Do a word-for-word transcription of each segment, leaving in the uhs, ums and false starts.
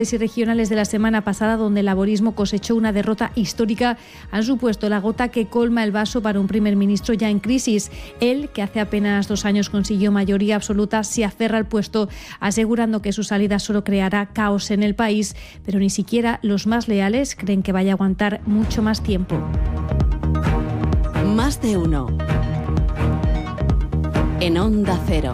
y regionales de la semana pasada, donde el laborismo cosechó una derrota histórica, han supuesto la gota que colma el vaso para un primer ministro ya en crisis. Él, que hace apenas dos años consiguió mayoría absoluta, se aferra al puesto, asegurando que su salida solo creará caos en el país, pero ni siquiera los más leales creen que vaya a aguantar mucho más tiempo. Más de uno. En Onda Cero.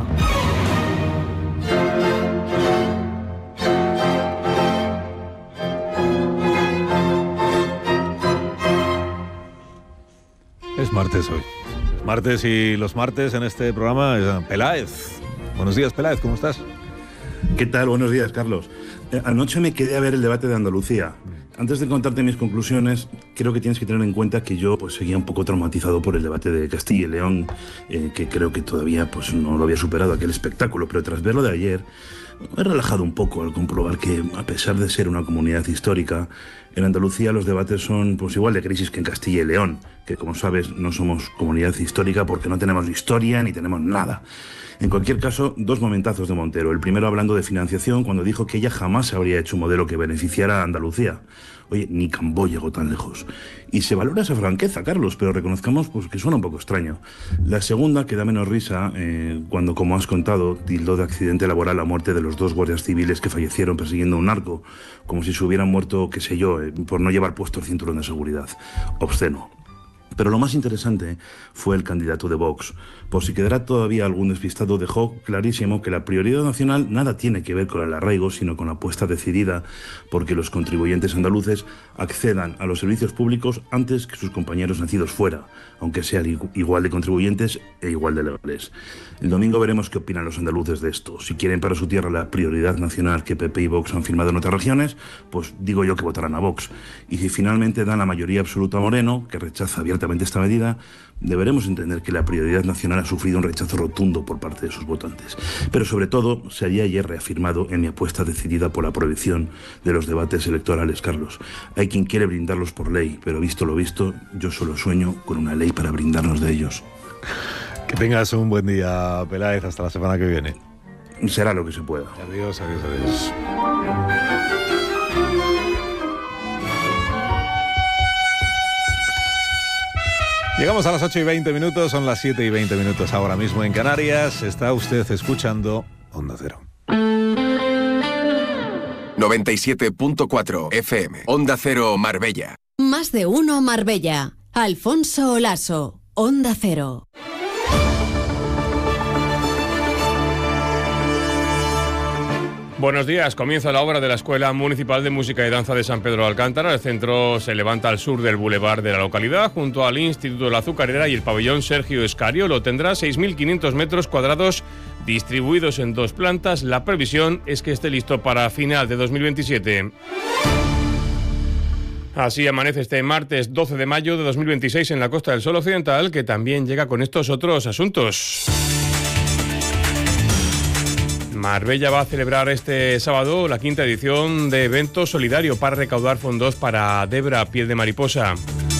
Es martes hoy. Es martes y los martes en este programa es Peláez. Buenos días, Peláez, ¿cómo estás? ¿Qué tal? Buenos días, Carlos. Eh, anoche me quedé a ver el debate de Andalucía. Antes de contarte mis conclusiones, creo que tienes que tener en cuenta que yo pues, seguía un poco traumatizado por el debate de Castilla y León, eh, que creo que todavía pues, no lo había superado aquel espectáculo, pero tras verlo de ayer, me he relajado un poco al comprobar que, a pesar de ser una comunidad histórica, en Andalucía los debates son pues, igual de crisis que en Castilla y León, que como sabes no somos comunidad histórica porque no tenemos historia ni tenemos nada. En cualquier caso, dos momentazos de Montero. El primero hablando de financiación, cuando dijo que ella jamás habría hecho un modelo que beneficiara a Andalucía. Oye, ni Cambó llegó tan lejos. Y se valora esa franqueza, Carlos, pero reconozcamos pues, que suena un poco extraño. La segunda, que da menos risa, eh, cuando, como has contado, tildó de accidente laboral la muerte de los dos guardias civiles que fallecieron persiguiendo a un narco, como si se hubieran muerto, qué sé yo, eh, por no llevar puesto el cinturón de seguridad. Obsceno. Pero lo más interesante fue el candidato de Vox. Por si quedara todavía algún despistado, dejó clarísimo que la prioridad nacional nada tiene que ver con el arraigo, sino con la apuesta decidida porque los contribuyentes andaluces accedan a los servicios públicos antes que sus compañeros nacidos fuera, aunque sean igual de contribuyentes e igual de legales. El domingo veremos qué opinan los andaluces de esto. Si quieren para su tierra la prioridad nacional que P P y Vox han firmado en otras regiones, pues digo yo que votarán a Vox. Y si finalmente dan la mayoría absoluta a Moreno, que rechaza abiertamente esta medida, deberemos entender que la prioridad nacional ha sufrido un rechazo rotundo por parte de sus votantes. Pero sobre todo, se había ayer reafirmado en mi apuesta decidida por la prohibición de los debates electorales, Carlos. Hay quien quiere brindarlos por ley, pero visto lo visto, yo solo sueño con una ley para brindarnos de ellos. Que tengas un buen día, Peláez, hasta la semana que viene. Será lo que se pueda. Adiós, adiós, adiós. Llegamos a las ocho y veinte minutos, son las siete y veinte minutos ahora mismo en Canarias. Está usted escuchando Onda Cero. noventa y siete punto cuatro F M. Onda Cero Marbella. Más de uno Marbella. Alfonso Olaso. Onda Cero. Buenos días. Comienza la obra de la Escuela Municipal de Música y Danza de San Pedro de Alcántara. El centro se levanta al sur del bulevar de la localidad, junto al Instituto de la Azucarera y el pabellón Sergio Escariolo. Tendrá seis mil quinientos metros cuadrados distribuidos en dos plantas. La previsión es que esté listo para final de dos mil veintisiete. Así amanece este martes doce de mayo de dos mil veintiséis en la Costa del Sol Occidental, que también llega con estos otros asuntos. Marbella va a celebrar este sábado la quinta edición de evento solidario para recaudar fondos para Debra Piel de Mariposa.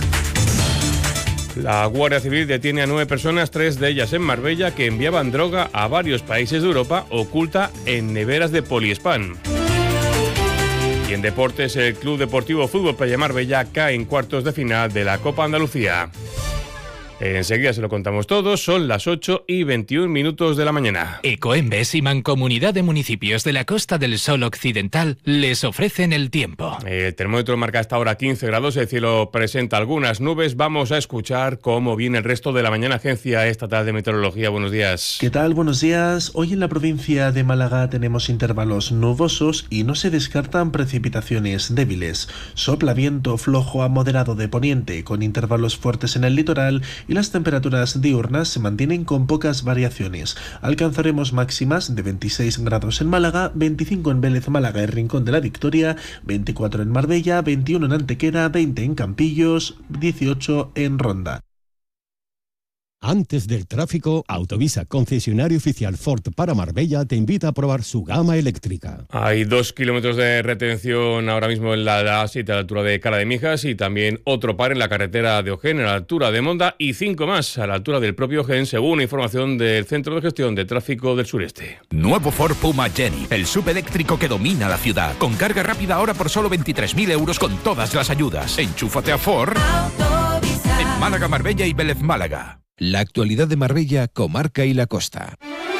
La Guardia Civil detiene a nueve personas, tres de ellas en Marbella, que enviaban droga a varios países de Europa oculta en neveras de Poliespan. Y en deportes, el Club Deportivo Fútbol Playa Marbella cae en cuartos de final de la Copa Andalucía. Enseguida se lo contamos todos, son las ocho y veintiún minutos de la mañana. Ecoembes y Mancomunidad de Municipios de la Costa del Sol Occidental les ofrecen el tiempo. El termómetro marca hasta ahora quince grados, el cielo presenta algunas nubes. Vamos a escuchar cómo viene el resto de la mañana. Agencia Estatal de Meteorología, buenos días. ¿Qué tal? Buenos días. Hoy en la provincia de Málaga tenemos intervalos nubosos y no se descartan precipitaciones débiles. Sopla viento flojo a moderado de poniente, con intervalos fuertes en el litoral, y las temperaturas diurnas se mantienen con pocas variaciones. Alcanzaremos máximas de veintiséis grados en Málaga, veinticinco en Vélez, Málaga y Rincón de la Victoria, veinticuatro en Marbella, veintiuno en Antequera, veinte en Campillos, dieciocho en Ronda. Antes del tráfico, Autovisa, concesionario oficial Ford para Marbella, te invita a probar su gama eléctrica. Hay dos kilómetros de retención ahora mismo en la A siete a la altura de Cala de Mijas y también otro par en la carretera de Ojén a la altura de Monda y cinco más a la altura del propio Ojén, según información del Centro de Gestión de Tráfico del Sureste. Nuevo Ford Puma Jenny, el subeléctrico que domina la ciudad. Con carga rápida ahora por solo veintitrés mil euros con todas las ayudas. Enchúfate a Ford en Málaga, Marbella y Vélez Málaga. La actualidad de Marbella, comarca y la costa.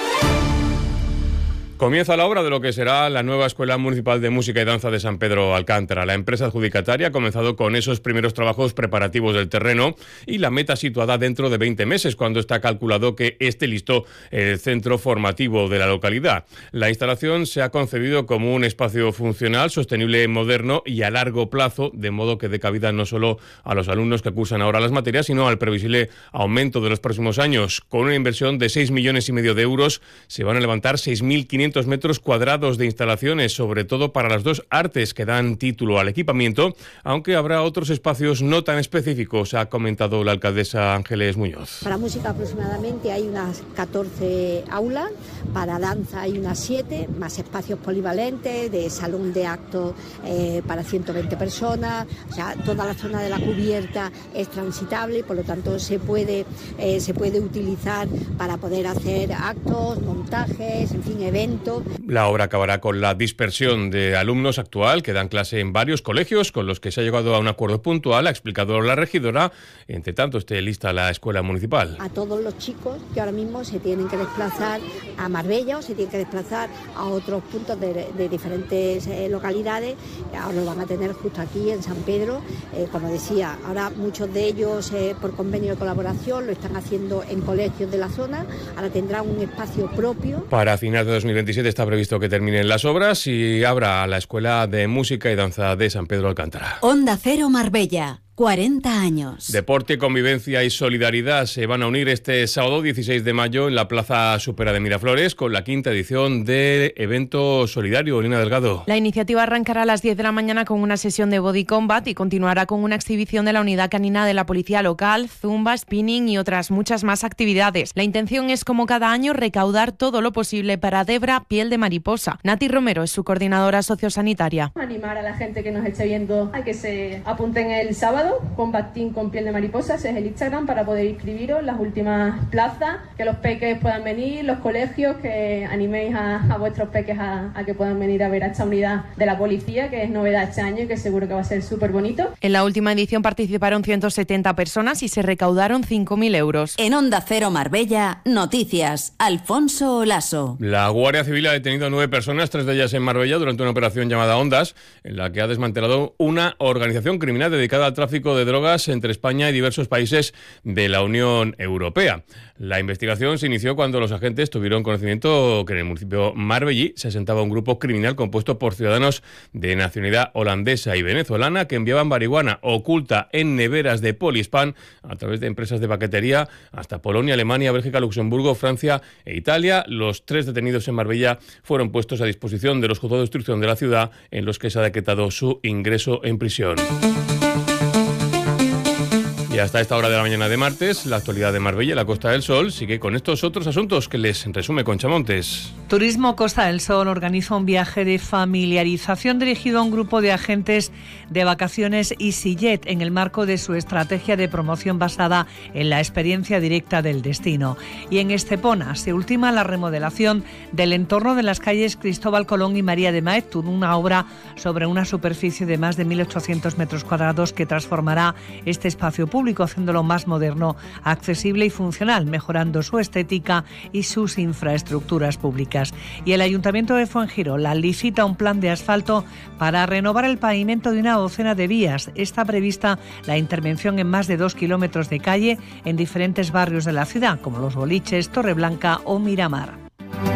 Comienza la obra de lo que será la nueva Escuela Municipal de Música y Danza de San Pedro Alcántara. La empresa adjudicataria ha comenzado con esos primeros trabajos preparativos del terreno y la meta situada dentro de veinte meses, cuando está calculado que esté listo el centro formativo de la localidad. La instalación se ha concebido como un espacio funcional, sostenible, moderno y a largo plazo, de modo que dé cabida no solo a los alumnos que cursan ahora las materias, sino al previsible aumento de los próximos años. Con una inversión de seis millones y medio de euros, se van a levantar seis mil quinientos metros cuadrados de instalaciones, sobre todo para las dos artes que dan título al equipamiento, aunque habrá otros espacios no tan específicos, ha comentado la alcaldesa Ángeles Muñoz. Para música aproximadamente hay unas catorce aulas, para danza hay unas siete, más espacios polivalentes, de salón de actos eh, para ciento veinte personas, o sea, toda la zona de la cubierta es transitable, por lo tanto se puede, eh, se puede utilizar para poder hacer actos, montajes, en fin, eventos. La obra acabará con la dispersión de alumnos actual que dan clase en varios colegios con los que se ha llegado a un acuerdo puntual, ha explicado la regidora. Entre tanto, esté lista la escuela municipal. A todos los chicos que ahora mismo se tienen que desplazar a Marbella o se tienen que desplazar a otros puntos de, de diferentes eh, localidades, ahora lo van a tener justo aquí en San Pedro. Eh, como decía, ahora muchos de ellos eh, por convenio de colaboración lo están haciendo en colegios de la zona, ahora tendrán un espacio propio. Para finales de dos mil veintisiete está previsto que terminen las obras y abra la Escuela de Música y Danza de San Pedro Alcántara. Onda Cero Marbella. cuarenta años. Deporte, convivencia y solidaridad se van a unir este sábado dieciséis de mayo en la Plaza Supera de Miraflores con la quinta edición del evento solidario. Lina Delgado. La iniciativa arrancará a las diez de la mañana con una sesión de body combat y continuará con una exhibición de la unidad canina de la policía local, zumba, spinning y otras muchas más actividades. La intención es, como cada año, recaudar todo lo posible para Debra Piel de Mariposa. Nati Romero es su coordinadora sociosanitaria. Animar a la gente que nos esté viendo a que se apunten el sábado. Combat Team con Piel de Mariposa, ese es el Instagram para poder inscribiros, las últimas plazas, que los peques puedan venir, los colegios, que animéis a, a vuestros peques a, a que puedan venir a ver a esta unidad de la policía, que es novedad este año y que seguro que va a ser súper bonito. En la última edición participaron ciento setenta personas y se recaudaron cinco mil euros. En Onda Cero Marbella, noticias. Alfonso Olaso. La Guardia Civil ha detenido a nueve personas, tres de ellas en Marbella, durante una operación llamada Ondas, en la que ha desmantelado una organización criminal dedicada al tráfico de drogas entre España y diversos países de la Unión Europea. La investigación se inició cuando los agentes tuvieron conocimiento que en el municipio marbellí se asentaba un grupo criminal compuesto por ciudadanos de nacionalidad holandesa y venezolana que enviaban marihuana oculta en neveras de Poliespan a través de empresas de paquetería hasta Polonia, Alemania, Bélgica, Luxemburgo, Francia e Italia. Los tres detenidos en Marbella fueron puestos a disposición de los juzgados de instrucción de la ciudad, en los que se ha decretado su ingreso en prisión. Y hasta esta hora de la mañana de martes, la actualidad de Marbella y la Costa del Sol sigue con estos otros asuntos que les resume Concha Montes. Turismo Costa del Sol organiza un viaje de familiarización dirigido a un grupo de agentes de vacaciones EasyJet en el marco de su estrategia de promoción basada en la experiencia directa del destino. Y en Estepona se ultima la remodelación del entorno de las calles Cristóbal Colón y María de Maeztu, una obra sobre una superficie de más de mil ochocientos metros cuadrados que transformará este espacio público, haciéndolo más moderno, accesible y funcional, mejorando su estética y sus infraestructuras públicas. Y el Ayuntamiento de Fuengirola licita un plan de asfalto para renovar el pavimento de una docena de vías. Está prevista la intervención en más de dos kilómetros de calle en diferentes barrios de la ciudad, como Los Boliches, Torreblanca o Miramar.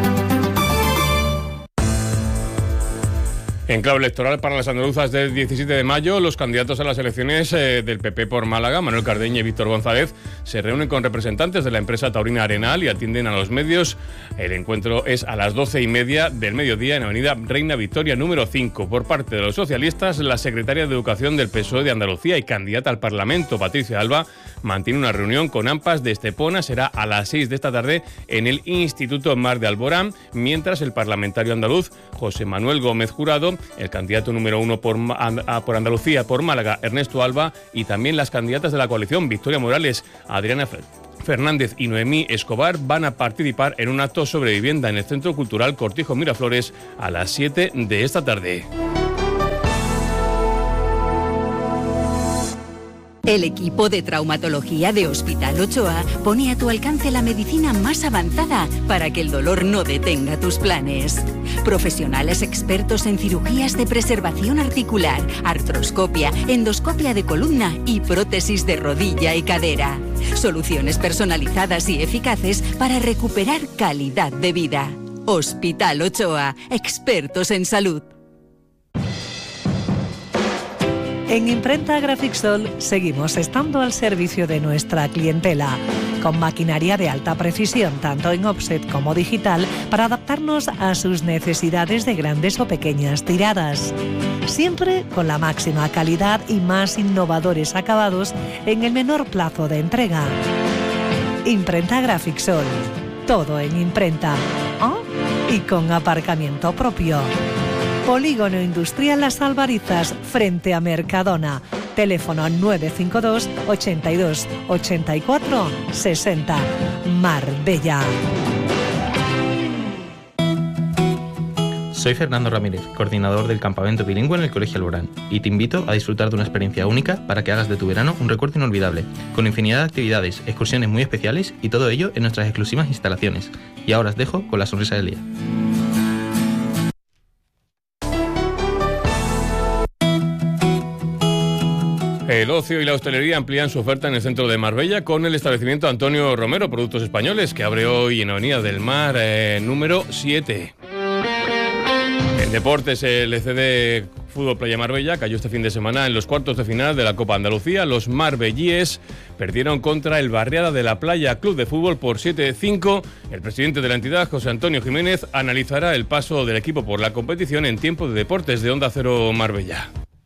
En clave electoral para las andaluzas del diecisiete de mayo, los candidatos a las elecciones eh, del P P por Málaga, Manuel Cardeña y Víctor González, se reúnen con representantes de la empresa taurina Arenal y atienden a los medios. El encuentro es a las doce y media del mediodía en Avenida Reina Victoria número cinco. Por parte de los socialistas, la secretaria de Educación del P S O E de Andalucía y candidata al Parlamento, Patricia Alba, mantiene una reunión con AMPAs de Estepona. Será a las seis de esta tarde en el Instituto Mar de Alborán, mientras el parlamentario andaluz José Manuel Gómez Jurado, el candidato número uno por, por Andalucía, por Málaga, Ernesto Alba, y también las candidatas de la coalición, Victoria Morales, Adriana Fernández y Noemí Escobar, van a participar en un acto sobre vivienda en el Centro Cultural Cortijo Miraflores a las siete de esta tarde. El equipo de traumatología de Hospital Ochoa pone a tu alcance la medicina más avanzada para que el dolor no detenga tus planes. Profesionales expertos en cirugías de preservación articular, artroscopia, endoscopia de columna y prótesis de rodilla y cadera. Soluciones personalizadas y eficaces para recuperar calidad de vida. Hospital Ochoa, expertos en salud. En Imprenta Grafixol seguimos estando al servicio de nuestra clientela, con maquinaria de alta precisión, tanto en offset como digital, para adaptarnos a sus necesidades de grandes o pequeñas tiradas. Siempre con la máxima calidad y más innovadores acabados en el menor plazo de entrega. Imprenta Grafixol, todo en imprenta. ¿Oh? Y con aparcamiento propio. Polígono Industrial Las Albarizas, frente a Mercadona. Teléfono nueve cinco dos, ochenta y dos, ochenta y cuatro, sesenta. Marbella. Soy Fernando Ramírez, coordinador del campamento bilingüe en el Colegio Alborán, y te invito a disfrutar de una experiencia única para que hagas de tu verano un recuerdo inolvidable, con infinidad de actividades, excursiones muy especiales y todo ello en nuestras exclusivas instalaciones. Y ahora os dejo con la sonrisa del día. El ocio y la hostelería amplían su oferta en el centro de Marbella con el establecimiento Antonio Romero Productos Españoles, que abre hoy en Avenida del Mar eh, número siete. En deportes, el E C D Fútbol Playa Marbella cayó este fin de semana en los cuartos de final de la Copa Andalucía. Los marbellíes perdieron contra el Barriada de la Playa Club de Fútbol por siete a cinco. El presidente de la entidad, José Antonio Jiménez, analizará el paso del equipo por la competición en Tiempo de Deportes de Onda Cero Marbella.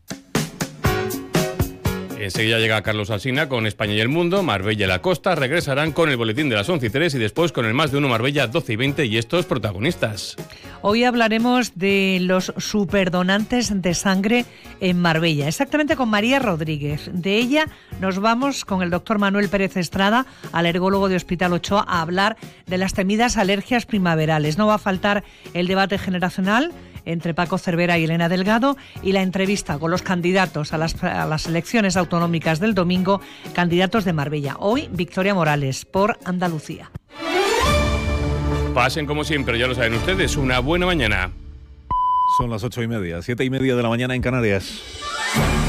Enseguida llega Carlos Alsina con España y el Mundo. Marbella y la Costa regresarán con el boletín de las once y tres y después con el Más de Uno Marbella doce y veinte y estos protagonistas. Hoy hablaremos de los superdonantes de sangre en Marbella, exactamente con María Rodríguez. De ella nos vamos con el doctor Manuel Pérez Estrada, alergólogo de Hospital Ochoa, a hablar de las temidas alergias primaverales. No va a faltar el debate generacional entre Paco Cervera y Elena Delgado y la entrevista con los candidatos a las, a las elecciones autonómicas del domingo, candidatos de Marbella. Hoy, Victoria Morales, por Andalucía. Pasen como siempre, ya lo saben ustedes, una buena mañana. Son las ocho y media, siete y media de la mañana en Canarias.